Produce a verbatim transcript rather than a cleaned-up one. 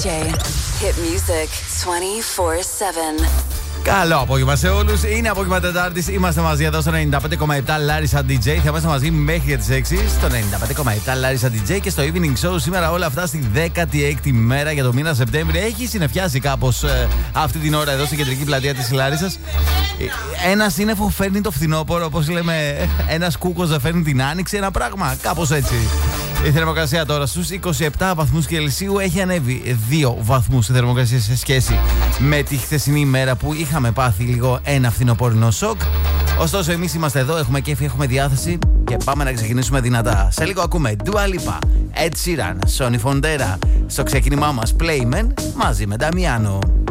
J. Hit music twenty-four seven. Καλό απόγευμα σε όλους. Είναι απόγευμα Τετάρτης. Είμαστε μαζί εδώ στο ενενήντα πέντε κόμμα επτά Larissa ντι τζέι. Θα είμαστε μαζί μέχρι τις έξι στο ενενήντα πέντε κόμμα επτά Larissa ντι τζέι και στο Evening Show. Σήμερα όλα αυτά στη δέκατη έκτη μέρα για το μήνα Σεπτέμβρη. Έχει συννεφιάσει κάπως ε, αυτή την ώρα εδώ στην κεντρική πλατεία της Λάρισσας. Ένα σύννεφο φέρνει το φθινόπωρο, όπως λέμε. Ένας κούκος δεν φέρνει την άνοιξη. Ένα πράγμα κάπως έτσι. Η θερμοκρασία τώρα στους είκοσι επτά βαθμούς Κελσίου έχει ανέβει δύο βαθμούς η θερμοκρασία σε σχέση με τη χθεσινή ημέρα που είχαμε πάθει λίγο ένα φθινοπόρινο σοκ. Ωστόσο, εμείς είμαστε εδώ, έχουμε κέφι, έχουμε διάθεση και πάμε να ξεκινήσουμε δυνατά. Σε λίγο ακούμε Dua Lipa, Ed Sheeran, Sonny Fondera στο ξεκίνημά μας Playmen μαζί με Damiano.